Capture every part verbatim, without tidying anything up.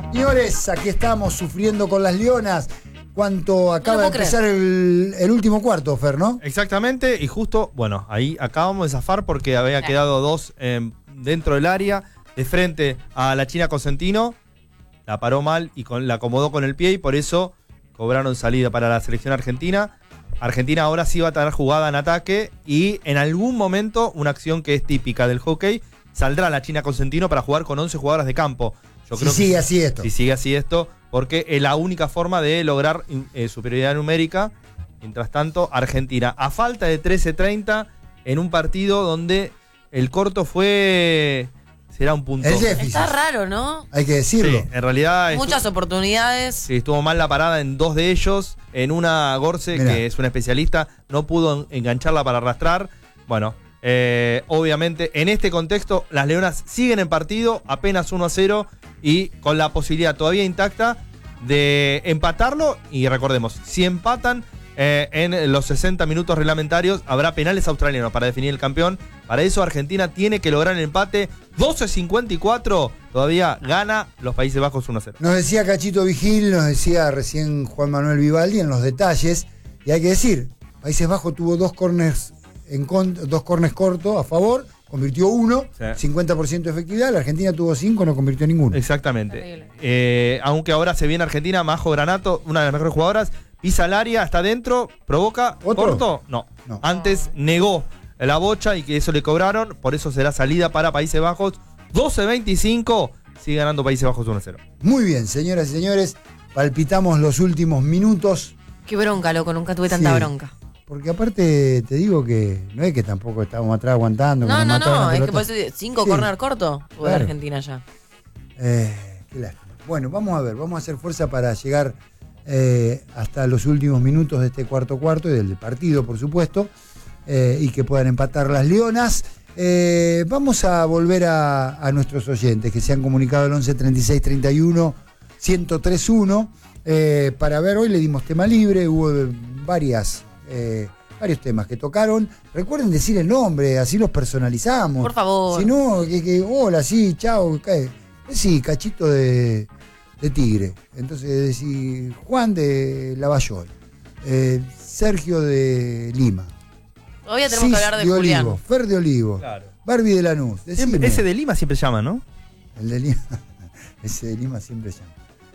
Señores, aquí estamos sufriendo con las Leonas. ¿Cuánto acaba no de empezar el, el último cuarto, Fer, no? Exactamente, y justo, bueno, ahí acabamos de zafar porque había quedado dos eh, dentro del área, de frente a la China Cosentino, la paró mal y con, la acomodó con el pie y por eso cobraron salida para la selección argentina. Argentina ahora sí va a tener jugada en ataque y en algún momento, una acción que es típica del hockey, saldrá la China Cosentino para jugar con once jugadoras de campo. Yo creo si sigue que, así esto. Si sigue así esto, porque es la única forma de lograr eh, superioridad numérica. Mientras tanto, Argentina, a falta de trece treinta, en un partido donde el corto fue... será un punto. El déficit. Está raro, ¿no? Hay que decirlo. Sí, en realidad... Muchas estu- oportunidades. Sí, estuvo mal la parada en dos de ellos. En una, Gorce, Mirá. que es una especialista, no pudo engancharla para arrastrar. Bueno, eh, obviamente, en este contexto, las Leonas siguen en partido, apenas uno a cero, y con la posibilidad todavía intacta de empatarlo. Y recordemos, si empatan eh, en los sesenta minutos reglamentarios, habrá penales australianos para definir el campeón. Para eso, Argentina tiene que lograr el empate. doce cincuenta y cuatro, todavía gana los Países Bajos uno a cero. Nos decía Cachito Vigil, nos decía recién Juan Manuel Vivaldi en los detalles, y hay que decir, Países Bajos tuvo dos corners en con, dos corners cortos a favor, convirtió uno, Sí. cincuenta por ciento de efectividad, la Argentina tuvo cinco, no convirtió ninguno. Exactamente. Eh, aunque ahora se viene Argentina, Majo Granato, una de las mejores jugadoras, pisa el área, está adentro, provoca, ¿Otro? corto, no. No. Antes negó la bocha y que eso le cobraron, por eso será salida para Países Bajos. doce veinticinco, sigue ganando Países Bajos uno a cero. Muy bien, señoras y señores, palpitamos los últimos minutos, Qué bronca, loco, nunca tuve tanta Sí. bronca. porque aparte te digo que no es que tampoco estábamos atrás aguantando. que No, nos no, mataban no, la es que pelota. por eso cinco Sí. corner cortos tuve Claro. Argentina ya. Eh, qué lástima. Bueno, vamos a ver, vamos a hacer fuerza para llegar eh, hasta los últimos minutos de este cuarto cuarto y del partido, por supuesto, eh, y que puedan empatar las Leonas. Eh, vamos a volver a, a nuestros oyentes que se han comunicado al once treinta y seis treinta y uno ciento tres uno eh, para ver, hoy le dimos tema libre, hubo varias... Eh, varios temas que tocaron. Recuerden decir el nombre, así los personalizamos. Por favor. Si no, que, que hola, sí, chao. ¿qué? Sí, Cachito de, de Tigre. Entonces decís Juan de Lavallol. Eh, Sergio de Lima. Todavía tenemos Cis que hablar de, de Julián. Olivo, Fer de Olivo. Claro. Barbie de Lanús. Decime. Siempre- ese de Lima siempre llama, ¿no? El de Lima. Ese de Lima siempre llama.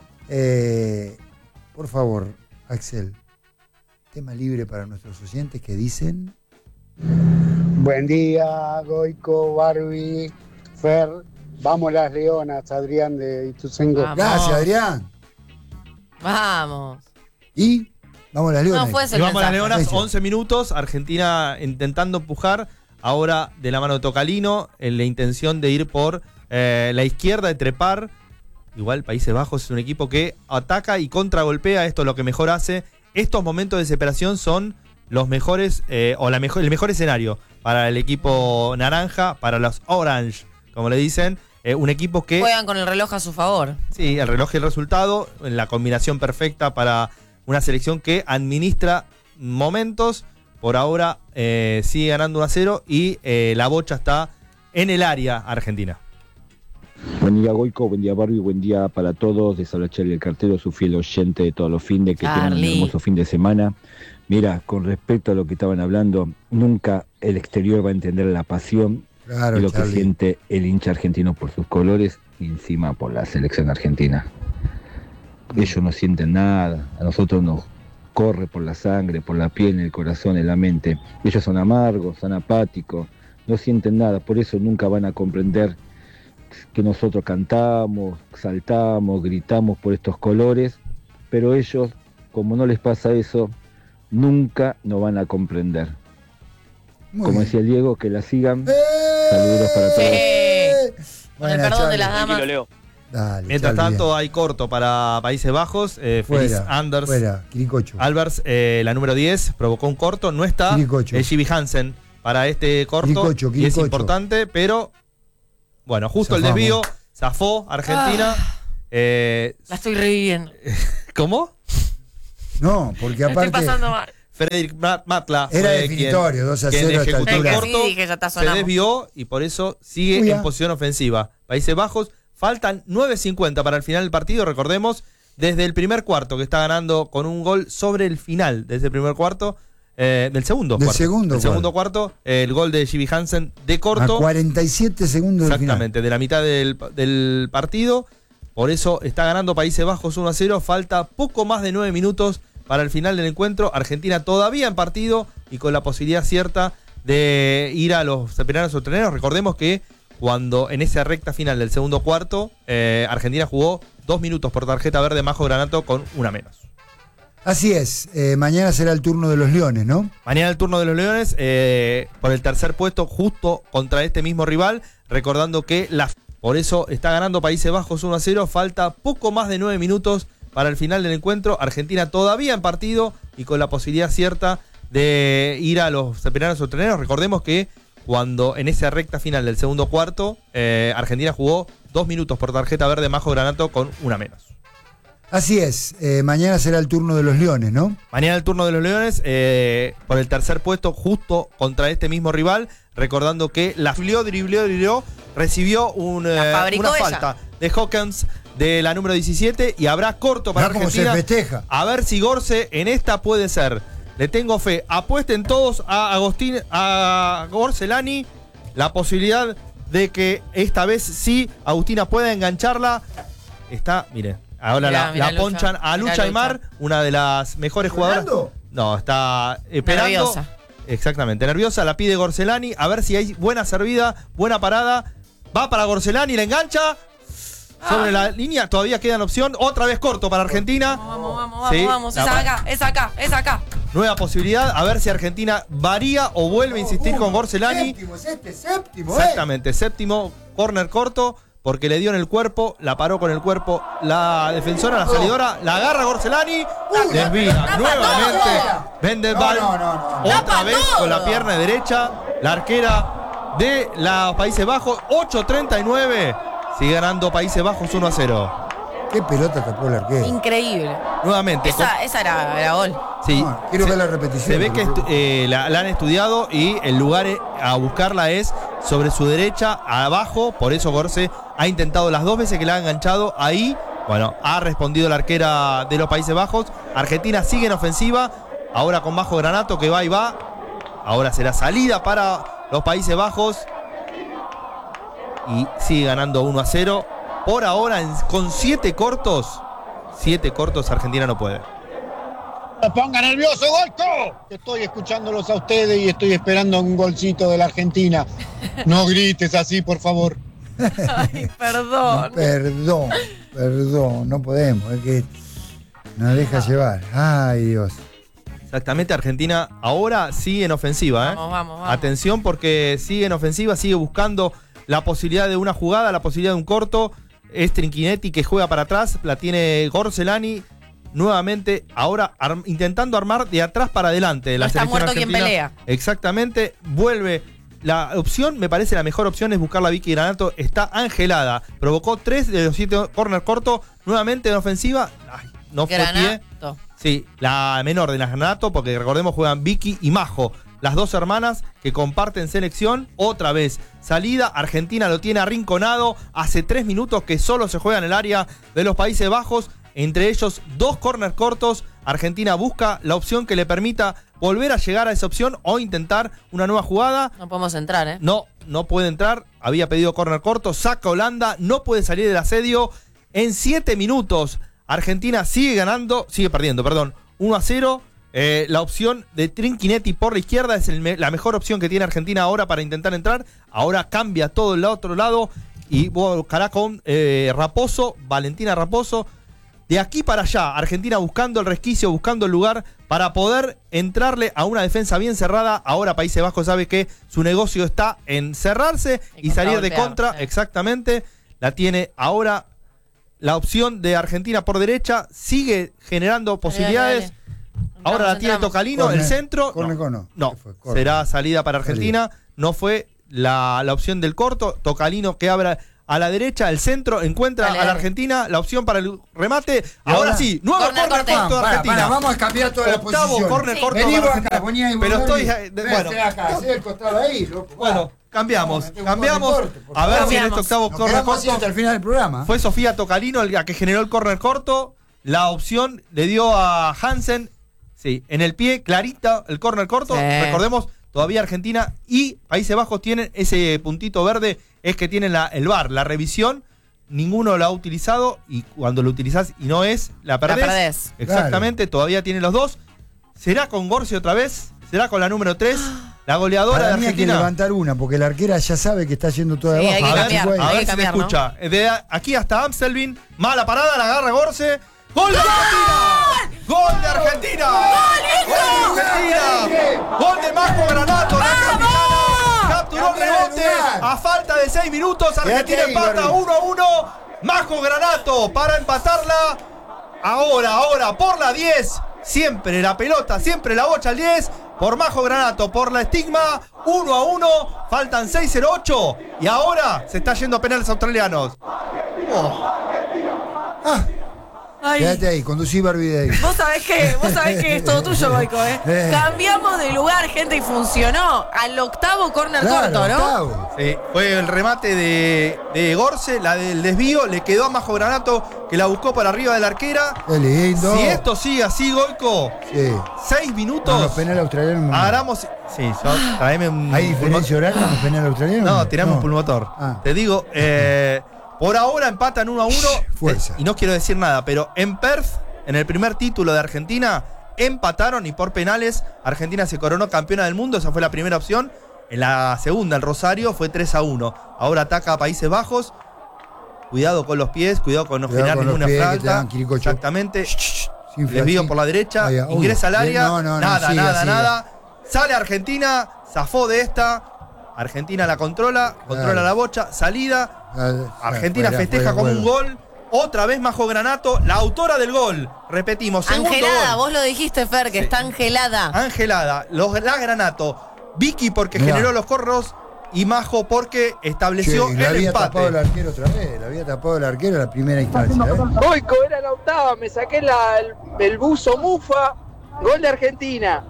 Eh, por favor, Axel. Tema libre para nuestros oyentes que dicen. Buen día, Goico, Barbie, Fer. Vamos las Leonas, Adrián de Ituzaingó. Vamos. Gracias, Adrián. Vamos. Y vamos a las Leonas. No fue ese Y el vamos a las mensaje. Leonas, Eso. once minutos, Argentina intentando empujar, ahora de la mano de Tocalino, en la intención de ir por eh, la izquierda, de trepar. Igual Países Bajos es un equipo que ataca y contragolpea, esto es lo que mejor hace. Estos momentos de desesperación son los mejores, eh, o la mejor, el mejor escenario para el equipo naranja, para los Orange, como le dicen. Eh, un equipo que... Juegan con el reloj a su favor. Sí, el reloj y el resultado, la combinación perfecta para una selección que administra momentos. Por ahora eh, sigue ganando uno a cero y eh, la bocha está en el área argentina. Buen día, Goico, buen día, Barbie, buen día para todos. Les habla Charlie el Cartero, su fiel oyente de todos los fines, que tengan un Charlie. hermoso fin de semana. Mira, con respecto a lo que estaban hablando, nunca el exterior va a entender la pasión Claro, y lo que Charlie. siente el hincha argentino por sus colores y encima por la selección argentina. Ellos no sienten nada, a nosotros nos corre por la sangre, por la piel, en el corazón, en la mente. Ellos son amargos, son apáticos, no sienten nada, por eso nunca van a comprender que nosotros cantamos, saltamos, gritamos por estos colores, pero ellos, como no les pasa eso, nunca nos van a comprender. Muy Como bien. decía el Diego, que la sigan. ¡Eh! Saludos para todos. Sí. Con el Buena, perdón de Charlie. las damas. Tranquilo, Leo. Dale, Mientras Charlie, tanto bien. hay corto para Países Bajos. Eh, Feliz Fuera, Anders fuera, Quiricocho. Albers, eh, la número diez, provocó un corto. No está Quiricocho. el Gibi Hansen para este corto. Quiricocho, Y es Quiricocho. importante, pero bueno, justo el Zafamos. desvío, zafó Argentina. Eh, La estoy reviviendo. ¿Cómo? No, porque La estoy aparte pasando mal. Frederick Ma- Matla era fue definitorio, quien- dos a quien cero a esta ejecutó el altura. Sí, corto, dije, ya está, se sonamos. desvió y por eso sigue Uy, ah. en posición ofensiva. Países Bajos Faltan nueve cincuenta para el final del partido, recordemos, desde el primer cuarto, que está ganando con un gol sobre el final, desde el primer cuarto, eh, del segundo Del cuarto. segundo del segundo cuarto, eh, el gol de Jimmy Hansen de corto. A cuarenta y siete segundos del final. Exactamente, de la mitad del, del partido. Por eso está ganando Países Bajos uno a cero. Falta poco más de nueve minutos para el final del encuentro. Argentina todavía en partido y con la posibilidad cierta de ir a los penales o treneros. Recordemos que cuando en esa recta final del segundo cuarto, eh, Argentina jugó dos minutos por tarjeta verde Majo Granato con una menos. Así es, eh, mañana será el turno de los Leones, ¿no? Mañana el turno de los Leones, eh, por el tercer puesto, justo contra este mismo rival, recordando que la... Por eso está ganando Países Bajos uno a cero, falta poco más de nueve minutos para el final del encuentro. Argentina todavía en partido y con la posibilidad cierta de ir a los penales o treneros. Recordemos que cuando en esa recta final del segundo cuarto, eh, Argentina jugó dos minutos por tarjeta verde Majo Granato con una menos. Así es, eh, mañana será el turno de los Leones, ¿no? Mañana el turno de los Leones, eh, por el tercer puesto, justo contra este mismo rival, recordando que la driblió, driblió, driblió, recibió un, eh, una falta de Hawkins de la número diecisiete y habrá corto para Mirá cómo Argentina. se festeja. A ver si Gorce en esta puede ser. Le tengo fe. Apuesten todos a Agostín, a Gorcelani, la posibilidad de que esta vez sí Agustina pueda engancharla. Está, mire, ahora Mirá, la, mirá la Lucha, ponchan a mirá Lucha Lucha. Aymar, una de las mejores jugadoras. ¿Llorando? No, está esperando. Nerviosa. Exactamente, nerviosa, la pide Gorcelani, a ver si hay buena servida, buena parada. Va para Gorcelani, la engancha. Sobre la línea, todavía queda la opción. Otra vez corto para Argentina. Vamos, vamos, vamos, Sí, vamos. la Es pa- acá, es acá, es acá. Nueva posibilidad, a ver si Argentina varía o vuelve a insistir con Gorcelani. Séptimo, es este, séptimo, ¿eh? Exactamente, séptimo, córner corto, porque le dio en el cuerpo, la paró con el cuerpo la defensora, la salidora, la agarra Gorcelani, desvía nuevamente, vende el No, bal, no, no, no. otra Tapa vez todo. con la pierna derecha, la arquera de los Países Bajos, ocho treinta y nueve, sigue ganando Países Bajos uno a cero. Qué pelota tapó el arquero. Increíble. Nuevamente, Esa, esa era, era gol. sí, No, quiero se- ver la repetición. Se ve que estu- eh, la, la han estudiado y el lugar eh, a buscarla es sobre su derecha, abajo. Por eso Gorce ha intentado las dos veces que la ha enganchado ahí. Bueno, ha respondido la arquera de los Países Bajos. Argentina sigue en ofensiva. Ahora con Majo Granato que va y va. Ahora será salida para los Países Bajos. Y sigue ganando uno a cero. Por ahora, en- con siete cortos. Siete cortos, Argentina no puede. ¡Me ponga nervioso, Goico! Estoy escuchándolos a ustedes y estoy esperando un golcito de la Argentina. No grites así, por favor. Ay, perdón. Perdón, perdón, no podemos, es que nos deja llevar. Ay, Dios. Exactamente, Argentina ahora sigue en ofensiva. ¿eh? Vamos, vamos, vamos. Atención porque sigue en ofensiva, sigue buscando la posibilidad de una jugada, la posibilidad de un corto. Es Trinchinetti que juega para atrás, la tiene Gorcelani. Nuevamente, ahora arm- intentando armar de atrás para adelante. La No está selección muerto quien argentina. pelea. Exactamente, vuelve. La opción, me parece la mejor opción es buscar la Vicky Granato. Está angelada. Provocó tres de los siete corner cortos. Nuevamente en ofensiva. Ay, no fue pie. Granato. Sí, la menor de las Granato, porque recordemos juegan Vicky y Majo, las dos hermanas que comparten selección. Otra vez, salida, Argentina lo tiene arrinconado. Hace tres minutos que solo se juega en el área de los Países Bajos. Entre ellos, dos corners cortos. Argentina busca la opción que le permita volver a llegar a esa opción o intentar una nueva jugada. No podemos entrar, ¿eh? No, no puede entrar. Había pedido córner corto. Saca Holanda. No puede salir del asedio. En siete minutos, Argentina sigue ganando. Sigue perdiendo, perdón. uno a cero. Eh, la opción de Trinchinetti por la izquierda es el me- la mejor opción que tiene Argentina ahora para intentar entrar. Ahora cambia todo el otro lado. Y buscará con eh, Raposo. Valentina Raposo. De aquí para allá, Argentina buscando el resquicio, buscando el lugar para poder entrarle a una defensa bien cerrada. Ahora Países Bajos sabe que su negocio está en cerrarse y, Y salir de contragolpear, contra. sí. Exactamente. La tiene ahora la opción de Argentina por derecha. Sigue generando posibilidades. Dale, dale. Ahora la Entramos, tiene entramos. Tocalino, Corner, el centro. corner, no, corner. no. ¿Qué fue? Corner. Será salida para Argentina. No fue la, la opción del corto. Tocalino que abra a la derecha, el centro, encuentra Dale, a la dale. Argentina la opción para el remate. ¿Y Ahora, ahora? sí, nuevo Corner, corner corte. corto de Para, Argentina. para, vamos a cambiar todas las Octavo posiciones. corner Sí. corto Vení para vos Argentina. acá, poní ahí, Pero vos, estoy, Gaby. eh, de- Ven, bueno, ven acá, hacé el costado ahí, loco. bueno, cambiamos, No, cambiamos. corte, por A ver favor. si en este octavo Nos corner quedamos así corto hasta el final del programa. fue Sofía Tocalino la que generó el córner corto. La opción le dio a Hansen, sí, en el pie, clarita, el córner corto. Sí. Recordemos, todavía Argentina y Países Bajos tienen ese puntito verde, es que tienen la, el V A R, la revisión. Ninguno lo ha utilizado y cuando lo utilizás y no es, la perdés. La perdés. Exactamente, todavía tienen los dos. ¿Será con Gorsi otra vez? ¿Será con la número tres? La goleadora Para de mí hay que Argentina. levantar una, porque la arquera ya sabe que está yendo toda Sí, de hay abajo. que A ver, cambiar, a hay ver que si se cambiar, ¿no? escucha. De aquí hasta Amstelveen, mala parada, la agarra Gorse. ¡Gol de Argentina! ¡Gol de Argentina! ¡Gol de Argentina! ¡Gol de Marco Granato! La capitana capturó el rebote a falta de seis minutos. Argentina Quédate ahí, empata Gordi. uno a uno. Majo Granato para empatarla. Ahora, ahora, por la diez. Siempre la pelota, siempre la bocha al diez. Por Majo Granato, por la estigma. uno a uno. Faltan seis cero ocho. Y ahora se está yendo a penales australianos. Oh. Ah, Ay. quédate ahí, conducí Barbie de ahí. Vos sabés que, vos sabés que es todo tuyo, Goico, ¿eh? Eh. Cambiamos de lugar, gente, y funcionó. Al octavo corner Claro, corto, ¿no? octavo. Sí, fue el remate de, de Gorse, la del desvío. Le quedó a Majo Granato que la buscó para arriba de la arquera. Qué lindo. Si esto sigue así, Goico, Sí. seis Con minutos. los penales australianos. Agarramos. Sí, yo, traeme un. ¿Hay diferencia horaria con los penales australianos? No, tiramos pulmotor. Ah. Te digo, eh, por ahora empatan uno a uno. Fuerza. Eh, y no quiero decir nada, pero en Perth, en el primer título de Argentina, empataron y por penales Argentina se coronó campeona del mundo. Esa fue la primera opción. En la segunda, el Rosario, fue tres a uno. Ahora ataca a Países Bajos. Cuidado con los pies, cuidado con no Cuidado generar con los ninguna pies, que te falta. dan quiricocho. Exactamente. Sin Desvío flash. por la derecha, Vaya, uy, ingresa al área. no, no, no, nada, siga, nada, siga. nada. Sale Argentina, zafó de esta. Argentina la controla, controla Claro. la bocha, salida. Ah, Argentina fuera, festeja fuera, como fuera. un gol. Otra vez Majo Granato, la autora del gol. Repetimos, segundo Angelada, gol. vos lo dijiste, Fer, que Sí. está angelada. Angelada, los, la Granato. Vicky porque Mirá. generó los corros y Majo porque estableció Che, le el había tapado el empate. arquero otra vez. Le había tapado el arquero en la primera instancia. ¿eh? Goico, era la octava, me saqué la- el, el buzo Mufa, gol de Argentina.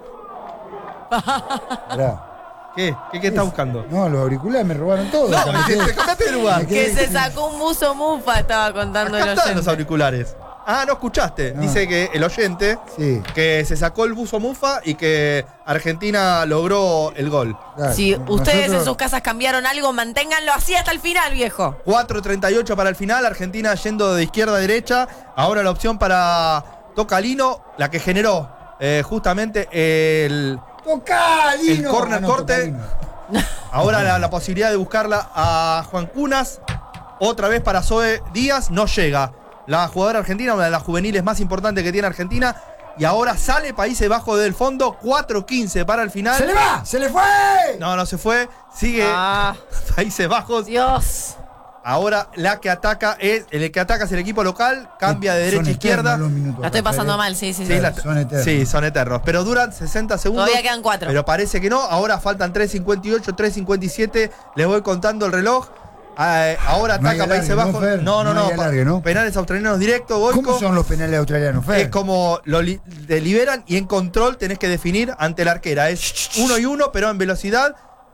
Pará. ¿Qué? ¿Qué, qué está buscando? No, los auriculares me robaron todo. No, Me te, quedé- te cambiaste de lugar. me quedé- Que se sacó un buzo mufa, estaba contando Acá el están los oyente. auriculares. Ah, no escuchaste. No. Dice que el oyente Sí, que se sacó el buzo Mufa y que Argentina logró el gol. claro. Si ustedes en Nosotros- sus casas cambiaron algo, manténganlo así hasta el final, viejo. cuatro treinta y ocho para el final, Argentina yendo de izquierda a derecha. Ahora la opción para Tocalino, la que generó eh, justamente el. ¡Tocalino! El corner Ah, no, corte. Tocalino. Ahora la, la posibilidad de buscarla a Juan Cunas. Otra vez para Zoe Díaz, no llega. La jugadora argentina, una de las juveniles más importantes que tiene Argentina. Y ahora sale Países Bajos del fondo, cuatro quince para el final. ¡Se le va! ¡Se le fue! No, no se fue. Sigue Ah, Países Bajos. Dios. Ahora la que ataca es el que ataca es el equipo local, cambia de Son derecha a eternos izquierda. los minutos, La estoy Rafael. pasando mal, sí, sí, sí. Sí, la- Son eternos. sí, son eternos. Pero duran sesenta segundos. Todavía quedan cuatro. Pero parece que no. Ahora faltan tres cincuenta y ocho, tres cincuenta y siete. Les voy contando el reloj. Eh, ahora No hay ataca Países alargue, ¿no, Bajos. Fer? No, no, No no. hay alargue, ¿no? Penales australianos directo, Goico. ¿Cómo son los penales australianos, Fer? Es como lo li- deliberan y en control tenés que definir ante la arquera. Es uno y uno, pero en velocidad.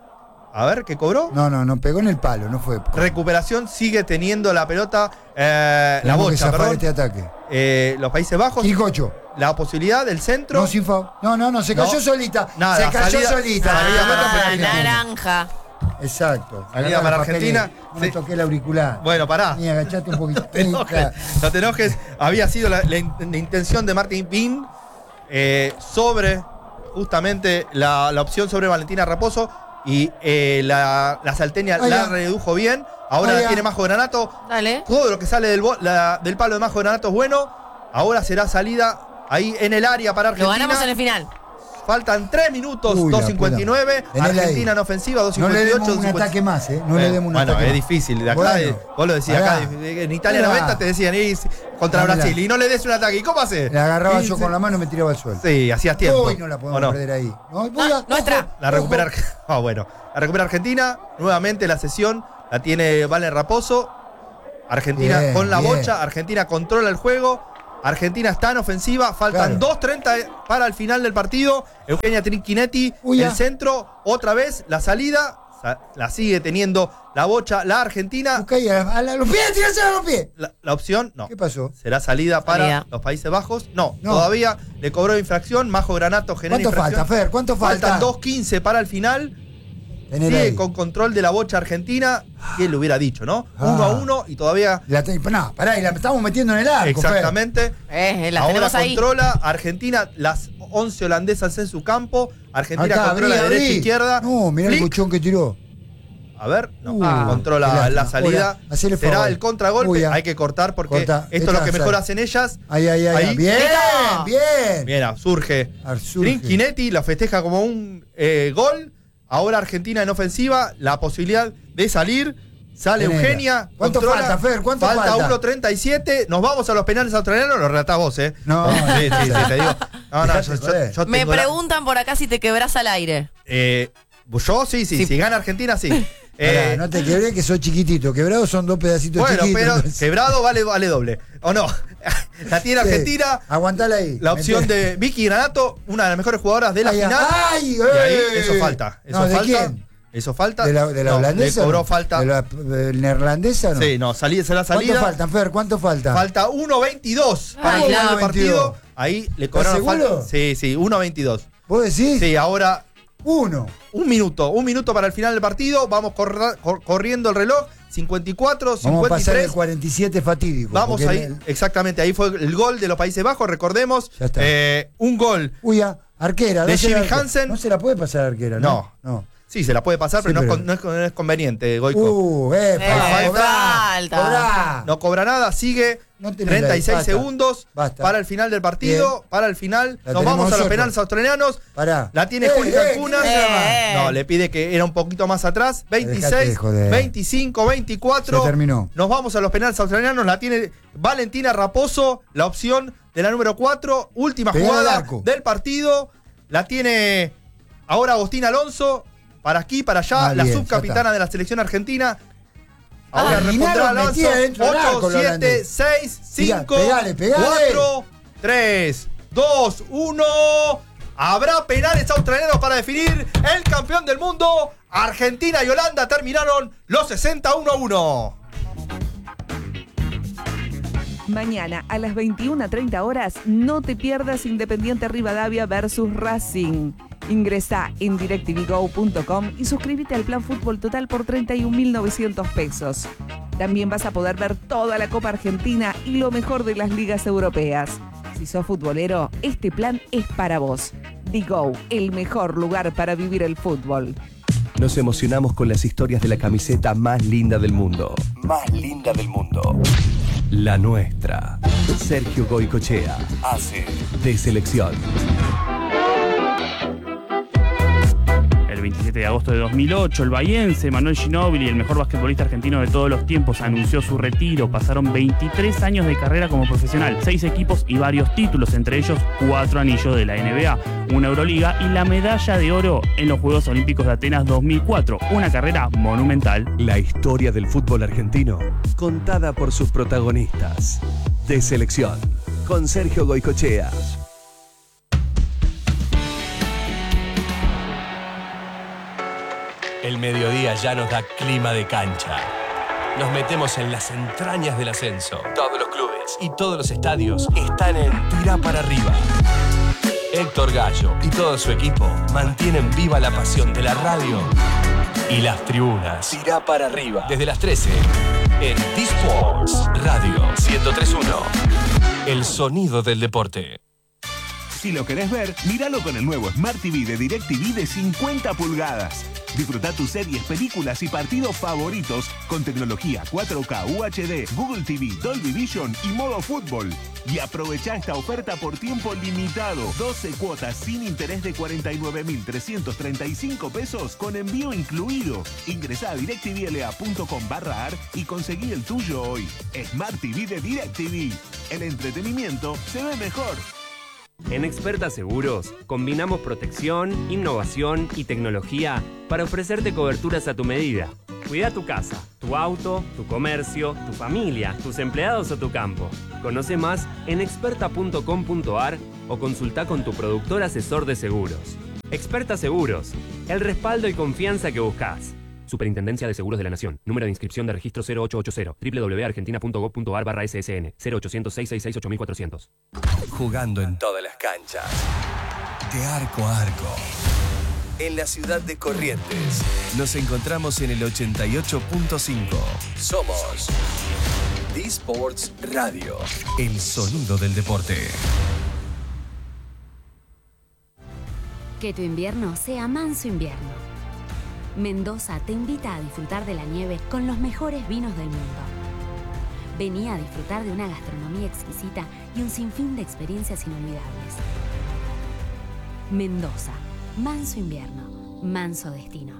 A ver, ¿qué cobró? No, no, no, pegó en el palo, no fue. Recuperación, sigue teniendo la pelota, eh, la Tenemos que bocha, zafar perdón. este ataque. Eh, los Países Bajos, Quiricocho. la posibilidad del centro. No, sin foul. No, no, no, se cayó No. solita. Nada, se cayó salida- solita. salida La para pelota Ah, Argentina. naranja. Exacto. Salida Agarrá para los papeles. Argentina. No me Sí. toqué el auricular. Bueno, pará. Ni agachate un poquito. No te enojes, no te enojes. Había sido la, la in- la intención de Martín Pin eh, sobre justamente la, la opción sobre Valentina Raposo y eh, la, la salteña Vaya. la redujo bien. Ahora Vaya. la tiene Majo Granato. Dale. Todo lo que sale del, bo- la- del palo de Majo Granato es bueno. Ahora será salida ahí en el área para Lo Argentina. ganamos en el final. Faltan tres minutos, Uy, la dos cincuenta y nueve. puta. Tenela Argentina ahí. en ofensiva, dos No le cincuenta y ocho. demos un ataque más, ¿eh? No le demos un bueno, ataque es más. difícil. De acá, Bueno, de- vos lo decías pará. acá, de- en Italia Pará. noventa te decían ir contra Dámela. Brasil y no le des un ataque. ¿Y cómo haces? La agarraba Y yo se- con la mano y me tiraba al suelo. Sí, hacías tiempo. Uy, no la podemos ¿o no? perder ahí. No, voy No, a- nuestra. ojo, La recupera, ojo. Arge- ah, bueno. La recupera Argentina. Nuevamente la sesión la tiene Valen Raposo. Argentina Bien, con la bien. bocha. Argentina controla el juego. Argentina está en ofensiva. Faltan Claro. dos treinta para el final del partido. Eugenia Trinchinetti, Uy, el ya. centro. Otra vez la salida. la sigue teniendo la bocha, la Argentina. Okay, a, a, a los pies, tirase a los pies. La, la opción, no. ¿Qué pasó? Será salida para Salida. los Países Bajos. No, No. todavía le cobró infracción. Majo Granato genera ¿Cuánto infracción. falta, Fer? ¿Cuánto falta? Faltan dos quince para el final. Tener Sigue ahí. con control de la bocha argentina. ¿Quién lo hubiera dicho, no? Ah. Uno a uno y todavía. La te- no, pará, y la estamos metiendo en el arco, Fer. Exactamente. Eh, las Ahora tenemos ahí. controla Argentina, las once holandesas en su campo. Argentina Acá, controla abrí, derecha e abrí. izquierda. No, mirá el Flick. buchón que tiró. A ver, no, Uh, ah, controla qué la lástima. salida. Hola, hacele Será favor. el contragolpe. Uy, ya. Hay que cortar porque Corta. esto es lo que Echá, mejor sal. hacen ellas. Ahí, ahí, ahí. Ahí. Bien, Listo. bien. Mira, surge. Ah, surge. Trinchinetti la festeja como un eh, gol. Ahora Argentina en ofensiva, la posibilidad de salir. Sale Tenela. Eugenia. ¿Cuánto controla. falta, Fer? ¿Cuánto falta? Falta uno treinta y siete. Nos vamos a los penales australianos. Lo relatás vos, ¿eh? No. Sí, sí, sí, te digo. No, no, Dejate yo, yo- joder. yo Me tengo la- preguntan por acá si te quebrás al aire. Eh, yo sí, sí, Sí. si gana Argentina, sí. Pará, Eh, no te quebré que sos chiquitito. Quebrados son dos pedacitos bueno, chiquitos. pero entonces- quebrado vale, vale doble. ¿O no? La tiene Sí. Argentina. Aguantala ahí. La opción Meté. de Vicky Granato, una de las mejores jugadoras de la Ay, final. ay, y ahí eh. eso falta. Eso No, ¿de falta. quién? Eso falta. ¿De la, de la No, holandesa? Le cobró no? falta. ¿De la de neerlandesa no? Sí, no, salí, será salida. ¿Cuánto faltan, Fer? ¿Cuánto falta? Falta uno veintidós para Ay, el final no. del partido. veintidós. Ahí le cobraron ¿Estás seguro? falta. Sí, sí, uno veintidós. ¿Vos decís? Sí, ahora Uno. un minuto. Un minuto para el final del partido. Vamos corra- cor- corriendo el reloj. cincuenta y cuatro, Vamos a cincuenta y pasar el tres. cuarenta y siete fatídico. Vamos porque ahí, el- exactamente, ahí fue el gol de los Países Bajos, recordemos. Ya está. Eh, un gol. Uy, ya, arquera. De dásela Jimmy a- Hansen. No se la puede pasar a arquera, ¿no? No. Sí, se la puede pasar, Sí, pero, pero- No, es con- no es, con- no es conveniente, Goico. Uh, eh, Eh, falta. Cobrá, falta. cobrá. No cobra nada, sigue No tenés treinta y seis la- basta, segundos basta. para el final del partido. Bien. Para el final, La nos tenemos vamos a los nosotros. penales australianos. Pará. La tiene Eh, Juli eh, Cancuna. ¿quién es la más? Eh. No, le pide que era un poquito más atrás. Dejate de veintiséis, joder. veinticinco, veinticuatro. Se terminó. Nos vamos a los penales australianos. La tiene Valentina Raposo, la opción de la número cuatro. Última Pegá al jugada arco. del partido. La tiene ahora Agustín Alonso. Para aquí, para allá. Ah, la bien, subcapitana ya de la selección argentina. Ah, Ahora terminaron respondrá Alonso. metida dentro del arco, ocho, los siete, holandeses. seis, Pegá, cinco, pegale, pegale. cuatro, tres, dos, uno. Habrá penales australianos para definir el campeón del mundo. Argentina y Holanda terminaron los sesenta uno a uno. Mañana a las veintiuna treinta horas no te pierdas Independiente Rivadavia versus Racing. Ingresa en directv go punto com y suscríbete al plan Fútbol Total por treinta y un mil novecientos pesos. También vas a poder ver toda la Copa Argentina y lo mejor de las ligas europeas. Si sos futbolero, este plan es para vos. Digo, el mejor lugar para vivir el fútbol. Nos emocionamos con las historias de la camiseta más linda del mundo. Más linda del mundo. La nuestra. Sergio Goicochea hace de selección. El veintisiete de agosto de dos mil ocho, el bahiense Manuel Ginóbili, el mejor basquetbolista argentino de todos los tiempos, anunció su retiro. Pasaron veintitrés años de carrera como profesional, seis equipos y varios títulos, entre ellos cuatro anillos de la N B A, una Euroliga y la medalla de oro en los Juegos Olímpicos de Atenas dos mil cuatro. Una carrera monumental. La historia del fútbol argentino, contada por sus protagonistas. De selección, con Sergio Goicochea. El mediodía ya nos da clima de cancha. Nos metemos en las entrañas del ascenso. Todos los clubes y todos los estadios están en Tira para Arriba. Héctor Gallo y todo su equipo mantienen viva la pasión de la radio y las tribunas. Tira para Arriba. Desde las trece en D-Sports Radio ciento tres punto uno. El sonido del deporte. Si lo querés ver, míralo con el nuevo Smart T V de DirecTV de cincuenta pulgadas. Disfruta tus series, películas y partidos favoritos con tecnología cuatro K U H D, Google T V, Dolby Vision y modo fútbol. Y aprovecha esta oferta por tiempo limitado. doce cuotas sin interés de cuarenta y nueve mil trescientos treinta y cinco pesos con envío incluido. Ingresá a directvla punto com barra ar y conseguí el tuyo hoy. Smart T V de DirecTV. El entretenimiento se ve mejor. En Experta Seguros combinamos protección, innovación y tecnología para ofrecerte coberturas a tu medida. Cuida tu casa, tu auto, tu comercio, tu familia, tus empleados o tu campo. Conoce más en experta punto com punto ar o consulta con tu productor asesor de seguros. Experta Seguros, el respaldo y confianza que buscas. Superintendencia de Seguros de la Nación. Número de inscripción de registro cero ocho ocho cero. doble u doble u doble u punto argentina punto gov punto ar barra S S N. cero ochocientos, seiscientos sesenta y seis, ocho mil cuatrocientos. Jugando en todas las canchas. De arco a arco. En la ciudad de Corrientes. Nos encontramos en el ochenta y ocho punto cinco. Somos D-Sports Radio. El sonido del deporte. Que tu invierno sea manso invierno. Mendoza te invita a disfrutar de la nieve con los mejores vinos del mundo. Vení a disfrutar de una gastronomía exquisita y un sinfín de experiencias inolvidables. Mendoza, manso invierno, manso destino.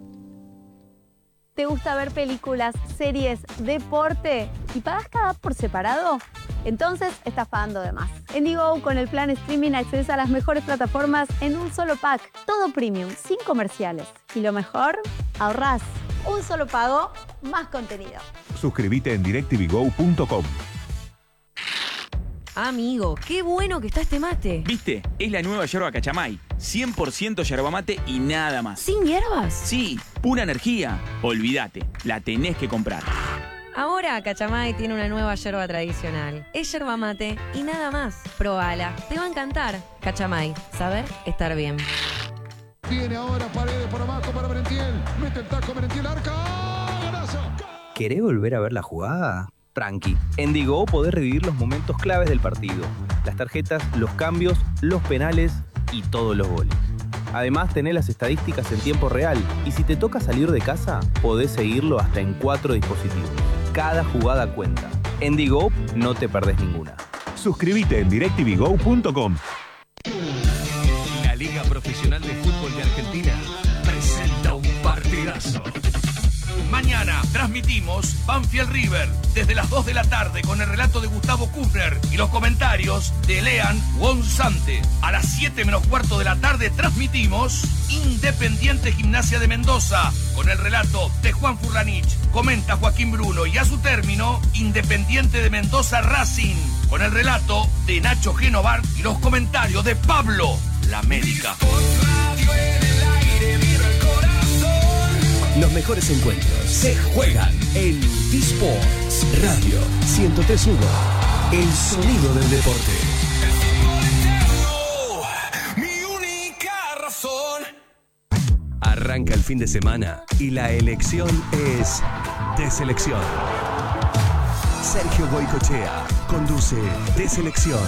¿Te gusta ver películas, series, deporte y pagas cada app por separado? Entonces estás pagando de más. En Digo, con el plan streaming accedes a las mejores plataformas en un solo pack. Todo premium, sin comerciales. Y lo mejor, ahorrás. Un solo pago, más contenido. Suscríbete en directv go punto com. Amigo, qué bueno que está este mate. ¿Viste? Es la nueva yerba Cachamay. cien por ciento yerba mate y nada más. ¿Sin hierbas? Sí, pura energía. Olvídate, la tenés que comprar. Ahora Cachamay tiene una nueva yerba tradicional. Es yerba mate y nada más. Probala, te va a encantar. Cachamay, saber estar bien. Viene ahora Paredes por abajo para Merentiel. Mete el taco Merentiel, arca. ¡Golazo! ¿Querés volver a ver la jugada? Tranqui. En Digo podés revivir los momentos claves del partido. Las tarjetas, los cambios, los penales y todos los goles. Además, tenés las estadísticas en tiempo real. Y si te toca salir de casa, podés seguirlo hasta en cuatro dispositivos. Cada jugada cuenta. En Digo no te perdés ninguna. Suscríbete en directv go punto com. La Liga Profesional de Fútbol de Argentina presenta un partidazo. Mañana transmitimos Banfield River desde las dos de la tarde con el relato de Gustavo Kufner y los comentarios de Lean Wonsante. A las siete menos cuarto de la tarde transmitimos Independiente Gimnasia de Mendoza con el relato de Juan Furlanich. Comenta Joaquín Bruno y a su término Independiente de Mendoza Racing con el relato de Nacho Genovar y los comentarios de Pablo La América. Los mejores encuentros se juegan en D-Sports Radio ciento tres punto uno. El sonido del deporte. Mi única razón. Arranca el fin de semana y la elección es de selección. Sergio Goicochea conduce de selección.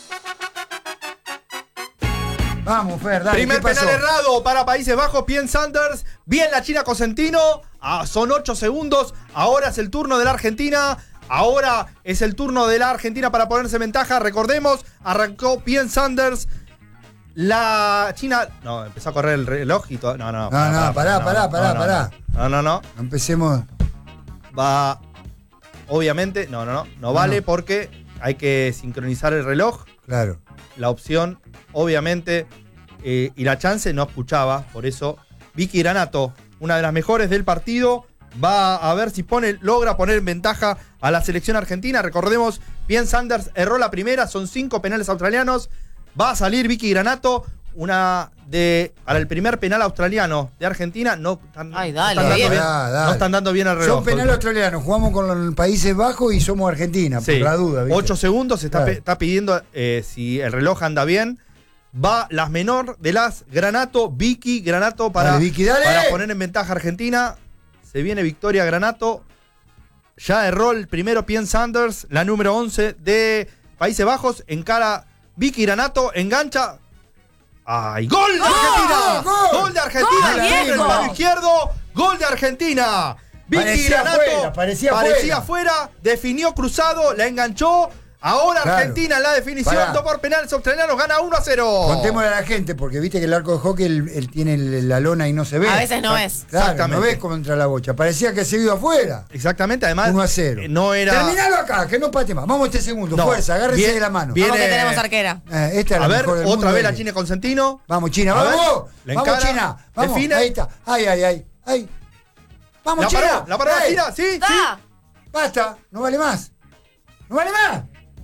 Vamos, Fer, dale. Primer ¿qué pasó? penal errado para Países Bajos, Pien Sanders. Bien la China Cosentino. Ah, son ocho segundos. Ahora es el turno de la Argentina. Ahora es el turno de la Argentina para ponerse en ventaja. Recordemos, arrancó Pien Sanders. La China. No, empezó a correr el reloj y todo. No, no, No, no, pará, pará, pará, pará. No, no, no. Empecemos. Va. Obviamente, no, no, no. No No, vale no. porque hay que sincronizar el reloj. Claro. La opción, obviamente, eh, y la chance no escuchaba, por eso Vicky Granato, una de las mejores del partido, va a ver si pone, logra poner en ventaja a la selección argentina. Recordemos, Pien Sanders erró la primera, son cinco penales australianos. Va a salir Vicky Granato, una de. Para el primer penal australiano de Argentina, no están, Ay, no dale, están dando bien. bien, Ah, dale. no están dando bien el reloj. Son penal australiano, jugamos con los Países Bajos y somos Argentina, Sí, por la duda. ¿viste? ocho segundos, está, Claro. pe- está pidiendo eh, si el reloj anda bien. Va las menor de las Granato, Vicky Granato para, Dale, Vicky, dale. para poner en ventaja a Argentina. Se viene Victoria Granato. Ya erró el primero Pien Sanders, la número once de Países Bajos. Encara Vicky Granato, engancha. ¡Ay! ¡Gol de Argentina! ¡Gol! ¡Gol de Argentina! ¡Gol, La tiene en el Diego! palo izquierdo. ¡Gol de Argentina! Vicky Parecía Granato afuera, parecía parecía afuera. afuera, definió cruzado, la enganchó. Ahora Claro. Argentina en la definición, Pará. dos por penales australianos, gana uno a cero. Contémosle a la gente, porque viste que el arco de hockey él, él tiene el- la lona y no se ve. A veces no Claro, ves. Claro, Exactamente. no ves contra la bocha. Parecía que se iba afuera. Exactamente, además uno a cero. eh, no era. Terminalo acá, que no pate más. Vamos este segundo. No. Fuerza, agárrese Bien- de la mano. bien- Vamos que Viene- tenemos arquera. Eh, esta es A la ver, mejor del otra mundo, vez la dale. China Consentino. Vamos, China, A ver, vamos. le Vamos, encara, China. Vamos, define. ahí está. Ay, ay, ay. ay. Vamos, La China. paró, la paró la Ey, China, sí, sí. ¡Da! Basta, no vale más. No vale más.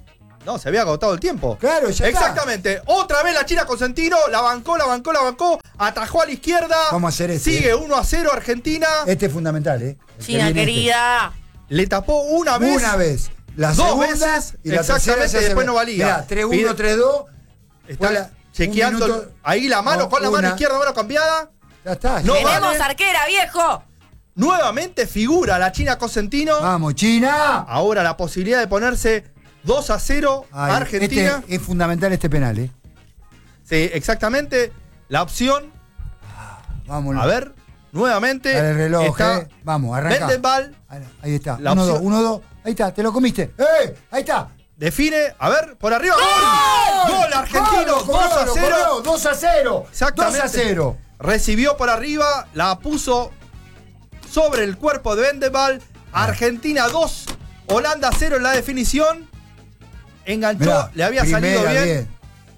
No, se había agotado el tiempo. Claro, ya está. Exactamente. Otra vez la China Cosentino, la bancó, la bancó, la bancó, atajó a la izquierda. Vamos a hacer este. Sigue eh. uno a cero Argentina. Este es fundamental, ¿eh? El que China viene querida. Le tapó una vez. Una vez. La dos segunda veces. y la Exactamente, tercera se después hace- no valía. Mirá, tres uno, Pide- tres dos. Está la- chequeando un minuto- ahí la mano no, con la mano una. izquierda, mano cambiada. Ya está. No ya. Tenemos vale. arquera, viejo. Nuevamente figura la China Cosentino. Vamos, China. Ahora la posibilidad de ponerse dos a cero Ay, Argentina. este es fundamental este penal, ¿eh? Sí, exactamente. La opción. Vamos. A ver, nuevamente. Dale el reloj, está eh. Vamos, arranca. Vendenbal. Ahí está. La uno, dos, opción- uno, dos. Ahí está, te lo comiste. ¡Eh! Ahí está. Define, a ver, por arriba. ¡Gol! ¡Gol argentino! ¡Gol! dos a Cobró, cero. cobró, dos a cero. Exactamente. dos a cero. Recibió por arriba, la puso sobre el cuerpo de Vendenbal. Argentina dos, Holanda cero en la definición. Enganchó, Mirá, le había primera, salido bien. bien.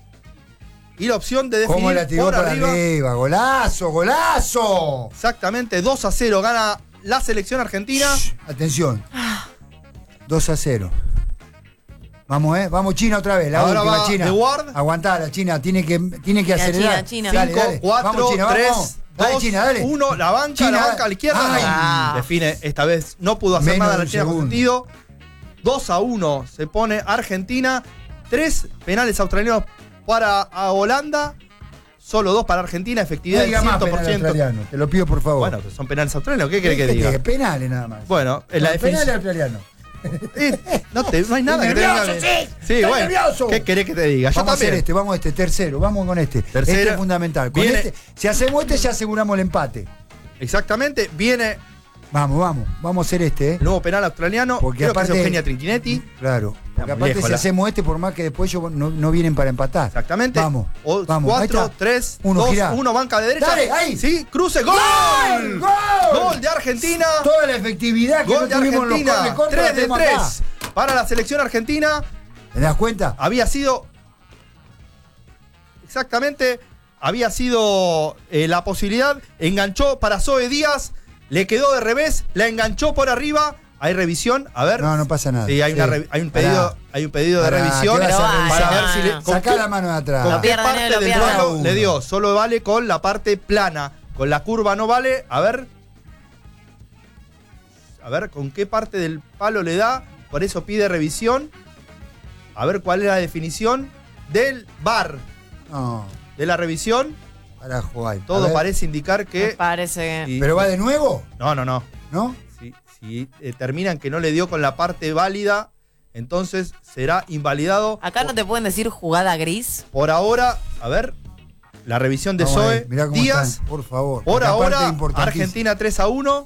Y la opción de definir ¿Cómo la tiró por para arriba. arriba? ¡Golazo, golazo! Exactamente, dos a cero gana la selección argentina. Atención. dos a cero. Vamos, eh. Vamos, China otra vez. La Ahora última, va China. The Ward. Aguantá, la China. Tiene que, tiene que La acelerar. China, China. Dale, cinco, dale. cuatro, Vamos, China, tres, vamos. Dale, dos, China, dale. uno, la banca, China, la banca a la izquierda. ay. no. Define, esta vez no pudo hacer Menos nada de la un China segundo. Consentido. dos a uno se pone Argentina. Tres penales australianos para a Holanda. Solo dos para Argentina. Efectividad No del diga más cien por penal ciento. australiano. Te lo pido, por favor. Bueno, que son penales australianos. ¿Qué quiere que Déjate, diga? Penales nada más. Bueno, en la No, penales definición. australianos. Eh, no, te, no hay nada que Estoy te nervioso, diga. sí. Sí, Estoy bueno. nervioso. ¿Qué querés que te diga? Yo Vamos a hacer también. este, vamos a este, tercero, vamos con este. Tercero. Este es fundamental. Con Viene- este, si hacemos este, ya aseguramos el empate. Exactamente. Viene Vamos, vamos, vamos a hacer este, ¿eh? el nuevo penal australiano. Porque Creo aparte- que es Eugenia Trinchinetti. Claro. Porque Estamos aparte, lejos, si la- hacemos este, por más que después ellos no, no vienen para empatar. Exactamente. Vamos. O- vamos. Ahí cuatro, está. tres, Uno, dos, girá. uno, banca de derecha. Dale, ahí. Sí, cruce. ¡Gol! ¡Gol! ¡Gol! ¡Gol de Argentina! Toda la efectividad que ¡Gol no de tuvimos en los Argentina! goles contra, la tres de tenemos tres acá. para la selección argentina. ¿Te das cuenta? Había sido. Exactamente. Había sido eh, la posibilidad. Enganchó para Zoe Díaz. Le quedó de revés. La enganchó por arriba. Hay revisión. A ver. No, no pasa nada. Sí, hay, una Sí. re- hay un pedido, Pará. hay un pedido de Pará, revisión ¿qué vas a para revisar? ver si le. con Sacá qué- la mano de atrás. ¿Con No qué pierdan, parte eh, no del pierdan. plano le dio? Solo vale con la parte plana. Con la curva no vale. A ver. A ver, ¿con qué parte del palo le da? Por eso pide revisión. A ver cuál es la definición del V A R. No, De la revisión. para jugar. Todo parece indicar Me que. parece que. si- ¿Pero va de nuevo? No, no, no. ¿No? Si, si determinan que no le dio con la parte válida, entonces será invalidado. Acá no te pueden decir jugada gris. Por ahora, a ver, la revisión de Vamos a Zoe ver, mirá cómo Díaz. están, por favor. Por Esta parte ahora, es importantísima. Argentina tres a uno.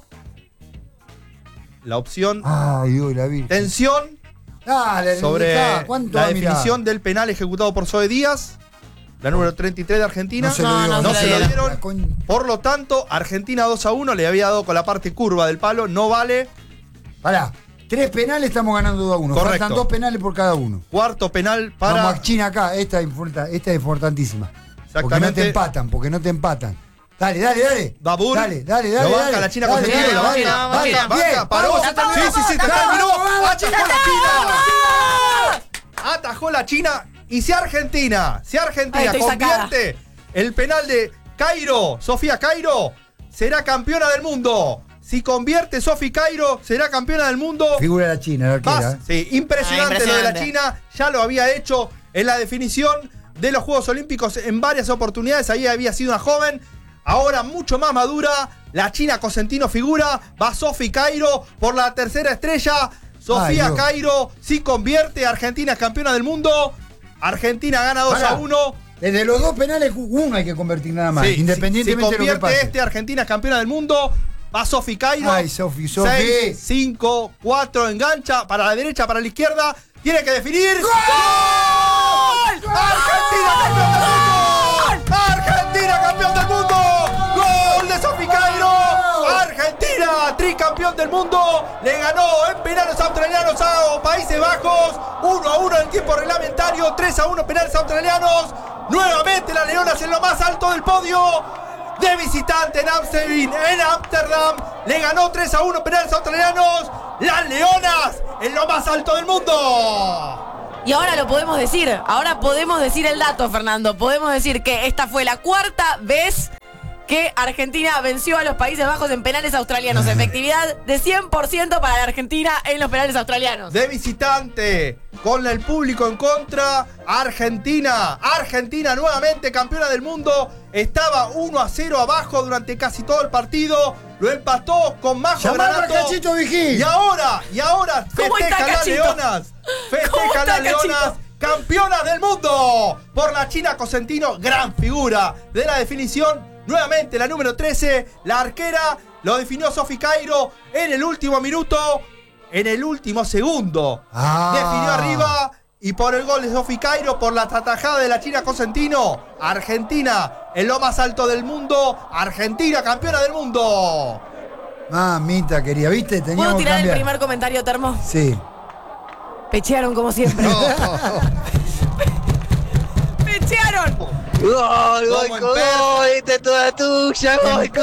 La opción Ay, Dios, la vi. tensión Dale, sobre dejá, ¿cuánto la va a mirar? definición del penal ejecutado por Zoe Díaz. La número treinta y tres de Argentina. No se lo No, dio, no No se se lo lo dieron. La dieron. coñ- Por lo tanto, Argentina dos a uno. Le había dado con la parte curva del palo. No vale. Pará, tres penales estamos ganando dos a uno. Correcto. Faltan dos penales por cada uno. Cuarto penal para. Vamos a China acá, esta es, importa- esta es importantísima. Porque no Exactamente. te empatan, porque no te empatan. Dale, dale, dale. Babur. Dale, dale, dale. Lo banca dale. la China Dale, consentido, dale, lo dale, banca. dale, Banca, bien, banca, paró. vamos, Sí, vamos, sí, sí, vamos, terminó. vamos, Atajó China, la China. ¡Vamos! Atajó la China. Y si Argentina, si Argentina Ay, estoy convierte el penal de Cairo, Sofía Cairo, será campeona del mundo. Si convierte Sofía Cairo, será campeona del mundo. Figura la China, la arquera. Más, sí, impresionante, Ah, lo de la impresionante. China. Ya lo había hecho en la definición de los Juegos Olímpicos en varias oportunidades. Ahí había sido una joven. Ahora mucho más madura. La China Cosentino figura. Va Sofía Cairo por la tercera estrella. Sofía Ay, Dios. Cairo si convierte. Argentina es campeona del mundo. Argentina gana dos Pará. a uno. Desde los dos penales, uno hay que convertir nada más. Sí, independientemente si, si de lo que convierte pase. este, Argentina es campeona del mundo. Va Sofía Cairo. Ay, Sofi, Sofi. seis, cinco, cuatro, engancha para la derecha, para la izquierda. Tiene que definir. ¡Gol! ¡Argentina campeón del mundo! ¡Argentina campeón del mundo! ¡Gol de Sofía Cairo! ¡Argentina, tricampeón del mundo! Le ganó en penales australianos a Países Bajos. uno a uno en el tiempo reglamentario. tres a uno penales australianos. Nuevamente las Leonas en lo más alto del podio. De visitante en Amsterdam, en Amsterdam, le ganó tres a uno penales australianos. Las Leonas en lo más alto del mundo. Y ahora lo podemos decir. Ahora podemos decir el dato, Fernando. Podemos decir que esta fue la cuarta vez que Argentina venció a los Países Bajos en penales australianos. Efectividad de cien por ciento para la Argentina en los penales australianos. De visitante, con el público en contra, Argentina. Argentina nuevamente campeona del mundo. Estaba uno a cero abajo durante casi todo el partido. Lo empató con Majo Llamalo Granato. a Cachito Vigil. Y ahora, y ahora ¿Cómo está festejan las Cachito? leonas. ¿Cómo Festejan está las Cachito? leonas. Campeonas del mundo. Por la China Cosentino, gran figura de la definición. Nuevamente la número trece, la arquera, lo definió Sofi Cairo en el último minuto, en el último segundo. Ah. Definió arriba y por el gol de Sofi Cairo, por la atajada de la China Cosentino, Argentina en lo más alto del mundo, Argentina campeona del mundo. Mamita querida, ¿viste? Teníamos ¿Puedo que tirar el cambiar. primer comentario, Termo? Sí. Pechearon como siempre. ¡Pechearon! ¡Gol, Goico, gol! ¡Esta es toda tuya, Goico!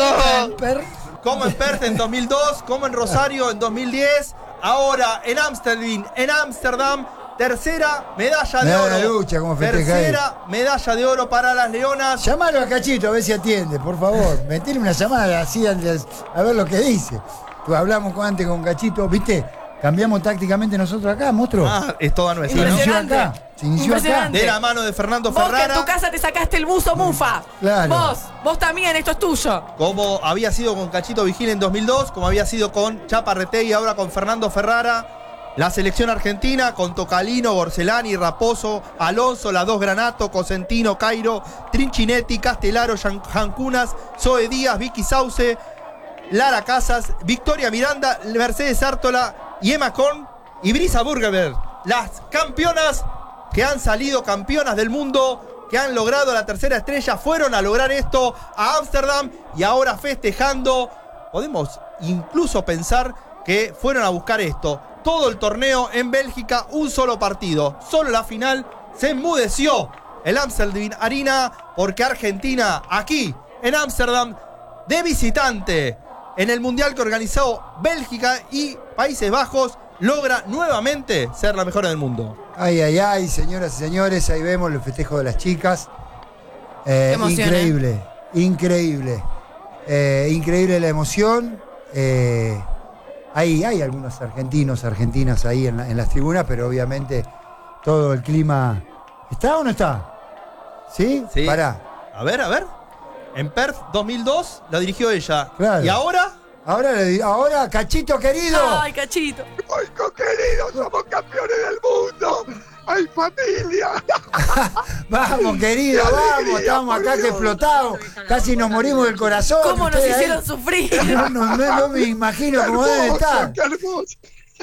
Como en Perth en dos mil dos, como en Rosario en dos mil diez, ahora en Ámsterdam, en Ámsterdam, tercera medalla de Medalla oro. de lucha, como festeja ahí. Tercera medalla de oro para las leonas. Llamalo a Cachito a ver si atiende, por favor. Metile una llamada así a ver lo que dice. Pues hablamos con- antes con Cachito, ¿viste? Cambiamos tácticamente nosotros acá, monstruo. Ah, es toda nuestra, Se ¿no? inició acá. Se inició acá. Impresionante. De la mano de Fernando Vos que en Ferrara. tu casa te sacaste el buzo mufa. Claro. Vos, vos también, esto es tuyo. Como había sido con Cachito Vigil en dos mil dos, como había sido con Chapa Retegui, ahora con Fernando Ferrara. La selección argentina con Tocalino, Gorcelani, Raposo, Alonso, las dos Granato, Cosentino, Cairo, Trinchinetti, Castelaro, Jan- Jancunas, Zoe Díaz, Vicky Sauce, Lara Casas, Victoria Miranda, Mercedes Ártola y Emma Korn y Brisa Burgerberg. Las campeonas que han salido campeonas del mundo, que han logrado la tercera estrella, fueron a lograr esto a Ámsterdam y ahora festejando. Podemos incluso pensar que fueron a buscar esto. Todo el torneo en Bélgica, un solo partido. Solo la final se enmudeció el Amsterdam Arena porque Argentina, aquí en Ámsterdam, de visitante en el mundial que organizó Bélgica y Países Bajos, logra nuevamente ser la mejor del mundo. Ay, ay, ay, señoras y señores, ahí vemos el festejo de las chicas. Eh, Qué emoción, increíble, increíble. Eh, increíble la emoción. Eh, hay, hay algunos argentinos, argentinas ahí en, la- en las tribunas, pero obviamente todo el clima. ¿Está o no está? ¿Sí? Sí. Pará. A ver, a ver. En Perth dos mil dos la dirigió ella. Claro. ¿Y ahora? Ahora, le di- ahora, Cachito querido. Ay, Cachito. Goico querido, somos campeones del mundo. ¡Ay, familia! Vamos, querido, Qué vamos. alegría, Estamos por acá que Dios. explotados. Casi nos morimos del corazón. ¿Cómo nos Ustedes ahí. hicieron sufrir? No, no, no, no me imagino ¡Qué cómo deben hermoso, estar. qué hermoso!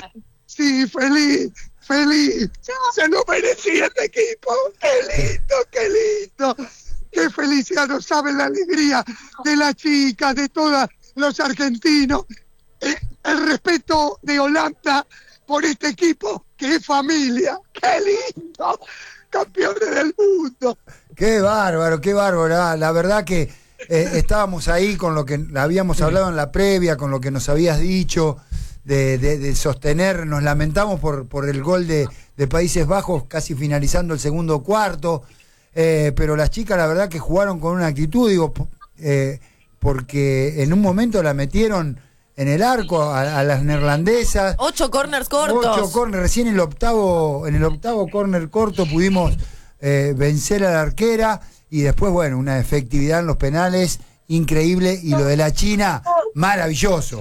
Sí, feliz, feliz. Se lo merecía este equipo. ¡Qué lindo, qué lindo! ¡Qué felicidad! No saben la alegría de las chicas, de todos los argentinos. Eh, El respeto de Holanda por este equipo, que es familia. ¡Qué lindo! Campeones del mundo. Qué bárbaro, qué bárbaro. La, la verdad que eh, estábamos ahí con lo que habíamos hablado en la previa, con lo que nos habías dicho, de, de- de sostener. Nos lamentamos por, por el gol de, de Países Bajos casi finalizando el segundo cuarto. Eh, pero las chicas, la verdad que jugaron con una actitud, digo, po- eh, porque en un momento la metieron en el arco a, a las neerlandesas. Ocho corners cortos. Ocho corners, recién en el octavo, en el octavo corner corto pudimos eh, vencer a la arquera y después, bueno, una efectividad en los penales increíble y lo de la China, maravilloso.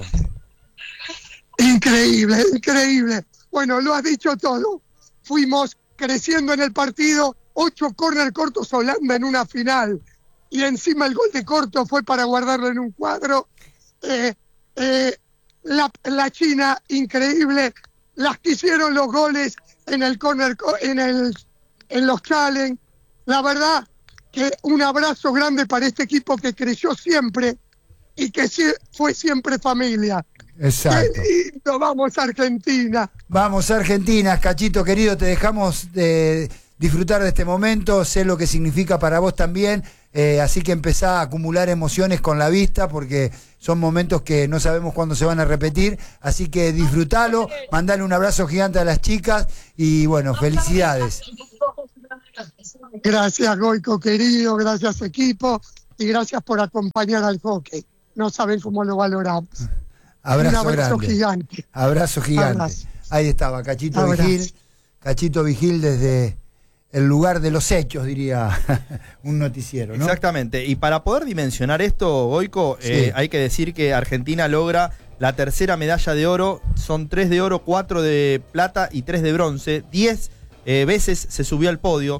Increíble, increíble. Bueno, lo has dicho todo. Fuimos creciendo en el partido, ocho córner cortos Holanda en una final. Y encima el gol de corto fue para guardarlo en un cuadro. Eh, eh, la, la China, increíble. Las que hicieron los goles en el corner, co- en el, en los challenge. La verdad que un abrazo grande para este equipo que creyó siempre y que sie- fue siempre familia. Exacto. ¡Qué lindo! ¡Vamos, Argentina! Vamos, Argentina, Cachito querido, te dejamos de disfrutar de este momento, sé lo que significa para vos también Eh, así que empezá a acumular emociones con la vista porque son momentos que no sabemos cuándo se van a repetir. Así que disfrutalo, mandale un abrazo gigante a las chicas y bueno, felicidades. Gracias, Goico querido, gracias equipo y gracias por acompañar al hockey. No saben cómo lo valoramos. Abrazo, un abrazo grande. gigante. Abrazo gigante. Abrazo. Ahí estaba, Cachito Abrazo. Vigil. Cachito Vigil desde el lugar de los hechos, diría un noticiero, ¿no? Exactamente. Y para poder dimensionar esto, Goico, Sí. eh, hay que decir que Argentina logra la tercera medalla de oro. Son tres de oro, cuatro de plata y tres de bronce. Diez eh, veces se subió al podio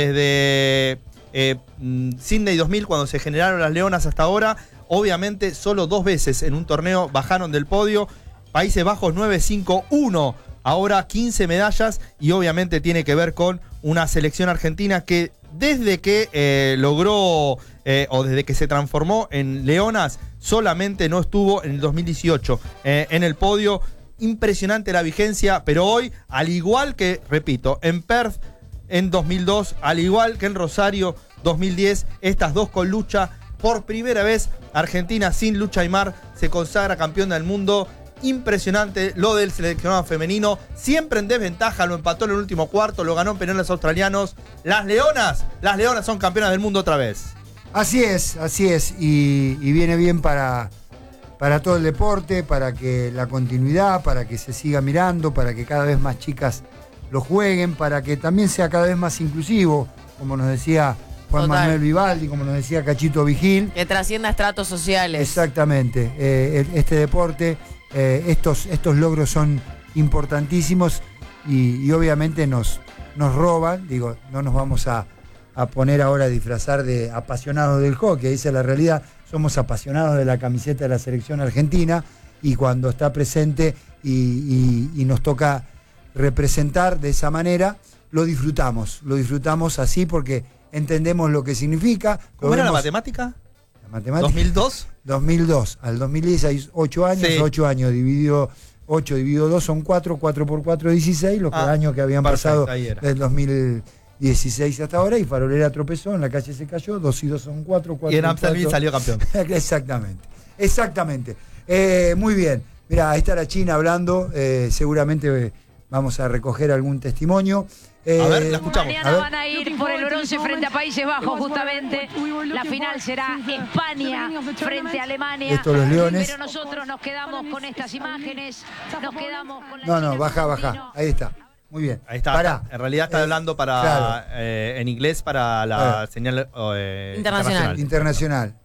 desde eh, Sydney dos mil, cuando se generaron las leonas, hasta ahora. Obviamente, solo dos veces en un torneo bajaron del podio. Países Bajos nueve cinco uno. Ahora quince medallas y obviamente tiene que ver con una selección argentina que desde que eh, logró eh, o desde que se transformó en Leonas solamente no estuvo en el dos mil dieciocho eh, en el podio. Impresionante la vigencia, pero hoy, al igual que, repito, en Perth en dos mil dos, al igual que en Rosario dos mil diez, estas dos con lucha, por primera vez Argentina sin Lucha Aymar se consagra campeón del mundo. Impresionante lo del seleccionado femenino, siempre en desventaja, lo empató en el último cuarto, lo ganó en penales australianos. Las Leonas, las Leonas son campeonas del mundo otra vez. Así es, así es, y, y viene bien para, para todo el deporte, para que la continuidad, para que se siga mirando, para que cada vez más chicas lo jueguen, para que también sea cada vez más inclusivo, como nos decía Juan Total. Manuel Vivaldi, como nos decía Cachito Vigil. Que trascienda estratos sociales. Exactamente, eh, este deporte, eh, estos, estos logros son importantísimos y, y obviamente nos, nos roban, digo, no nos vamos a, a poner ahora a disfrazar de apasionados del hockey, esa es la realidad, somos apasionados de la camiseta de la selección argentina y cuando está presente y, y, y nos toca representar de esa manera, lo disfrutamos, lo disfrutamos así porque entendemos lo que significa. ¿Cómo era la vemos- matemática? La matemática. ¿dos mil dos? dos mil dos. Al dos mil diez hay ocho años, Sí. ocho años dividido, ocho dividido dos son cuatro, cuatro por cuatro, dieciséis, los Ah, años que habían perfecto, pasado ahí era. del dos mil dieciséis hasta ahora, y Farolera tropezó, en la calle se cayó, dos y dos son cuatro, cuatro Y en Amstelveen cuatro. salió campeón. Exactamente, exactamente. Eh, muy bien, mira, ahí está la China hablando, eh, seguramente eh, vamos a recoger algún testimonio. Eh, A ver, la escuchamos. Mañana A ver. van a ir por el bronce frente a Países Bajos, justamente. La final será España frente a Alemania. Esto, los Leones. Pero nosotros nos quedamos con estas imágenes. Nos quedamos con la No, no, China baja, femenino. baja, ahí está. Muy bien. Ahí está. Pará. En realidad está Eh, hablando para claro. eh, en inglés para la Claro. señal eh, Internacional. Internacional.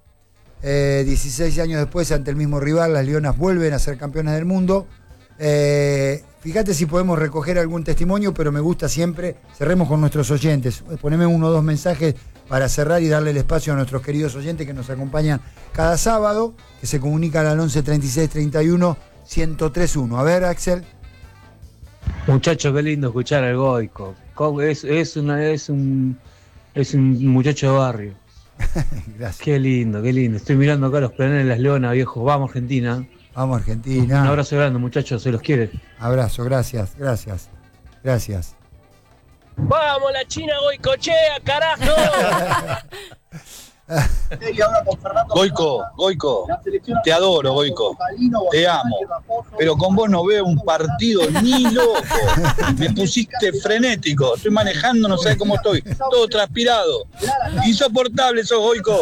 Eh, dieciséis años después, ante el mismo rival, las Leonas vuelven a ser campeonas del mundo. Eh, fíjate si podemos recoger algún testimonio, pero me gusta siempre, cerremos con nuestros oyentes. Poneme uno o dos mensajes para cerrar y darle el espacio a nuestros queridos oyentes que nos acompañan cada sábado, que se comunican al once treinta y seis treinta y uno ciento tres uno. A ver, Axel. Muchacho, qué lindo escuchar al Goico. Co- Es, es, una, es, un, es un muchacho de barrio. Gracias. Qué lindo, qué lindo. Estoy mirando acá los planetas de las Leonas, viejo. Vamos, Argentina. Vamos, Argentina. Un abrazo grande, muchachos, se los quiere. Abrazo, gracias, gracias, gracias. ¡Vamos, la China Goicochea, carajo! Goico, Goico, te adoro, Goico, te amo, pero con vos no veo un partido ni loco, me pusiste frenético, estoy manejando, no sé cómo estoy, todo transpirado, insoportable sos, Goico.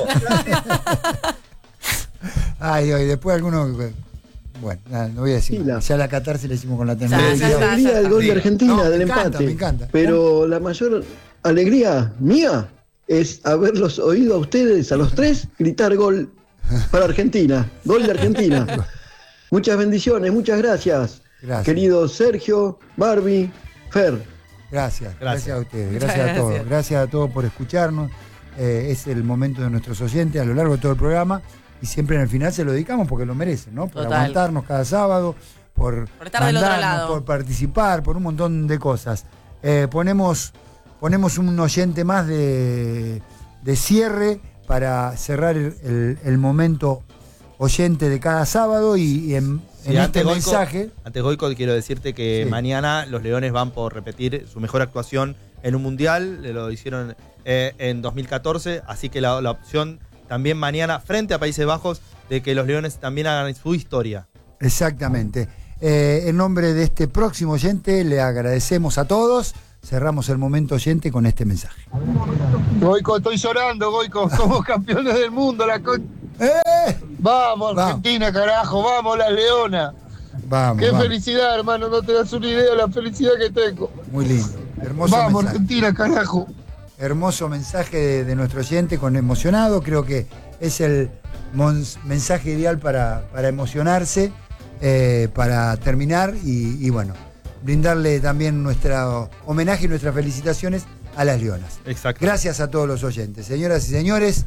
Ay, ay, después alguno. Bueno, nada, no voy a decir. nada. Ya la catarsis la hicimos con la La tecnología. alegría del gol de Argentina, No, del me encanta, empate. me encanta. Pero la mayor alegría mía es haberlos oído a ustedes, a los tres, gritar gol para Argentina. Gol de Argentina. Muchas bendiciones, muchas gracias. Gracias. Querido Sergio, Barbie, Fer. Gracias, gracias, Gracias. a ustedes, Muchas gracias, a todos, gracias. gracias a todos por escucharnos. Eh, es el momento de nuestros oyentes a lo largo de todo el programa y siempre en el final se lo dedicamos porque lo merecen, ¿no? Por Total. aguantarnos cada sábado, por, Por estar del otro mandarnos, lado. por participar, por un montón de cosas. Eh, ponemos, ponemos un oyente más de, de cierre para cerrar el, el- el momento oyente de cada sábado y, y en, Sí, en ante este Goico, mensaje. Ante Goico quiero decirte que Sí. mañana los Leones van por repetir su mejor actuación en un mundial, lo hicieron eh, en dos mil catorce, así que la, la opción también mañana frente a Países Bajos de que los Leones también hagan su historia. Exactamente. Eh, en nombre de este próximo oyente le agradecemos a todos. Cerramos el momento oyente con este mensaje. Goico, estoy llorando, Goico. Somos campeones del mundo, la con... ¡Eh! Vamos, Argentina, carajo, vamos, las leonas. Vamos, Qué vamos. felicidad, hermano, no te das una idea de la felicidad que tengo. Muy lindo. Hermoso Vamos, mensaje. Argentina, carajo. Hermoso mensaje de, de nuestro oyente, con emocionado. Creo que es el mons- mensaje ideal para, para emocionarse, eh, para terminar y, y bueno, brindarle también nuestro homenaje y nuestras felicitaciones a las Leonas. Exacto. Gracias a todos los oyentes. Señoras y señores,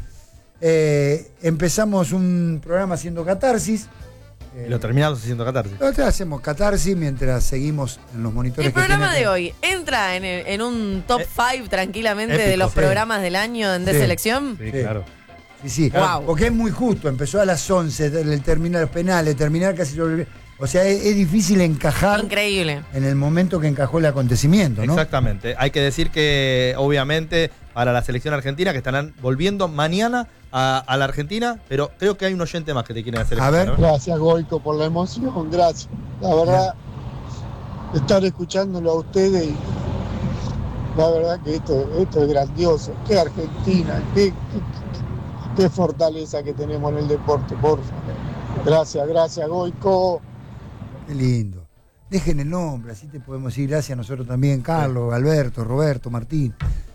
eh, empezamos un programa haciendo catarsis. Y lo terminamos haciendo catarsis. Nosotros hacemos catarsis mientras seguimos en los monitores. El que programa tiene de acá. hoy entra en, el- en un top cinco tranquilamente épico, de los sí. programas del año en de Sí. selección. Sí, claro. Sí, sí. Wow. Porque es muy justo. Empezó a las once, el terminar los penales, terminar casi sobre... O sea, es, es difícil encajar Increíble. en el momento que encajó el acontecimiento, ¿no? Exactamente. Hay que decir que, obviamente, para la selección argentina, que estarán volviendo mañana a, a la Argentina, pero creo que hay un oyente más que te quieren hacer. A ver. Gracias, Goico, por la emoción, gracias. La verdad, estar escuchándolo a ustedes, y la verdad que esto, esto es grandioso. Qué Argentina, qué, qué, qué fortaleza que tenemos en el deporte, por favor. Gracias, gracias, Goico. Qué lindo. Dejen el nombre, así te podemos decir gracias a nosotros también, Carlos, Alberto, Roberto, Martín.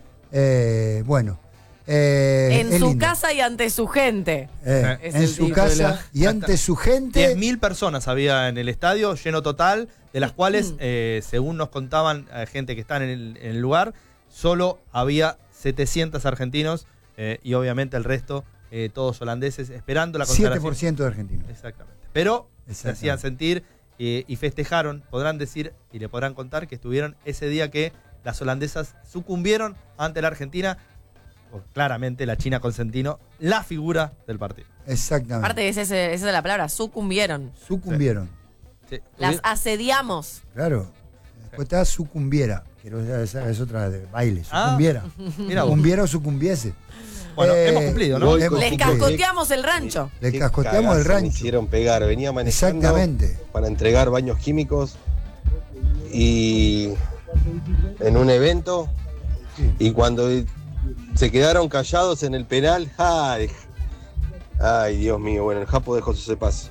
Eh, bueno. eh, En es su lindo. casa y ante su gente. Eh, Es en el su título. casa y ante su gente. diez mil personas había en el estadio, lleno total, de las cuales, eh, según nos contaban eh, gente que está en el, en el lugar, solo había setecientos argentinos eh, y obviamente el resto, eh, todos holandeses, esperando la siete consagración. por ciento de argentinos. Exactamente. Pero se Exactamente. hacían sentir eh, y festejaron, podrán decir y le podrán contar que estuvieron ese día que las holandesas sucumbieron ante la Argentina, o claramente la China Consentino, la figura del partido. Exactamente. Aparte, esa es, esa es la palabra, sucumbieron. Sucumbieron. Sí. Las asediamos. Claro. Después está sucumbiera. Quiero esa es otra de baile. Ah. Sucumbiera. Mira vos. Sucumbiera o sucumbiese. Bueno, Eh, hemos cumplido, ¿no? hemos Les cumplido. cascoteamos el rancho. Le Qué cascoteamos el cagazo me rancho. hicieron pegar, venía manejando Exactamente. para entregar baños químicos y en un evento y cuando se quedaron callados en el penal, ay, ay Dios mío, bueno, el Japo dejó su cepaz.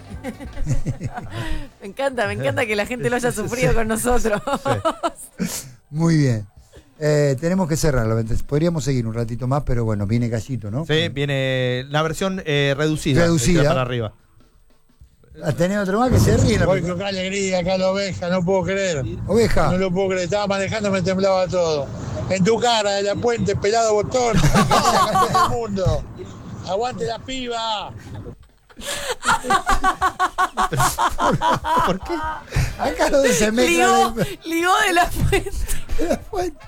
Me encanta, me encanta que la gente lo haya sufrido con nosotros. Muy bien. Eh, tenemos que cerrarlo. Podríamos seguir un ratito más, pero bueno, viene Gallito, ¿no? Sí, viene la versión eh, reducida. Reducida. de tirar para arriba. ¿Tenés otro más que se ríe? la- Goico, qué alegría, acá la oveja, no puedo creer. Oveja. No lo puedo creer, estaba manejando, me temblaba todo. En tu cara, de la puente, pelado botón, campeón del mundo. Aguante la piba. ¿Por qué? Acá lo se mezcla. Ligó, de- ligó de la fuente. de la fuente.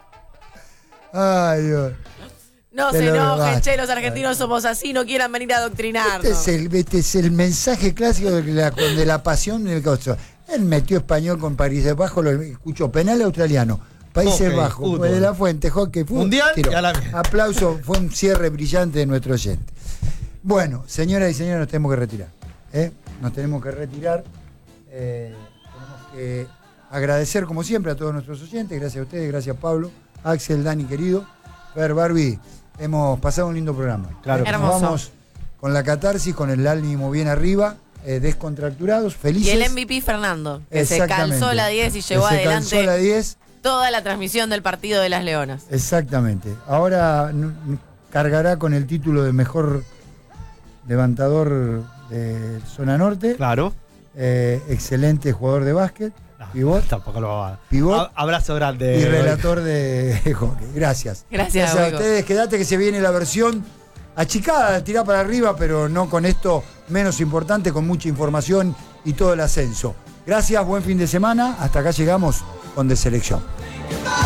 Ay, Dios. No Te se lo enojen, robaste. che, los argentinos somos así, no quieran venir a adoctrinarnos. Este es el, este es el mensaje clásico de la, de la pasión del costo. Él metió español con Países Bajos, lo escuchó penal australiano. Países Hockey, Bajos, fútbol. de la Fuente, hockey, fútbol. Mundial tiró. y a la mierda. Aplauso, fue un cierre brillante de nuestro oyente. Bueno, señoras y señores, nos tenemos que retirar. ¿eh? Nos tenemos que retirar. Eh, tenemos que agradecer, como siempre, a todos nuestros oyentes. Gracias a ustedes, gracias Pablo, Axel, Dani, querido. Fer, Barbie, hemos pasado un lindo programa. Claro. Nos Hermoso. vamos con la catarsis, con el ánimo bien arriba, eh, descontracturados, Y felices. el M V P Fernando, que se Exactamente. calzó la diez y Que llevó se adelante calzó la diez. toda la transmisión del partido de las Leonas. Exactamente. Ahora n- n- cargará con el título de mejor levantador de zona norte. Claro. Eh, excelente jugador de básquet. Pivot. Tampoco lo va a. Pivot. A- Abrazo grande. Y relator de hockey. Gracias. Gracias, a Goico. ustedes. Quédate que se viene la versión achicada, tirá para arriba, pero no con esto menos importante, con mucha información y todo el ascenso. Gracias, buen fin de semana. Hasta acá llegamos con De Selección.